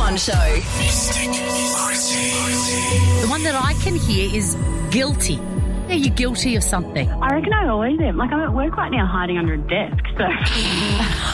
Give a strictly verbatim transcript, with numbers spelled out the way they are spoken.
One Show. The one that I can hear is guilty. Are you guilty of something? I reckon I always am. Like, I'm at work right now hiding under a desk, so...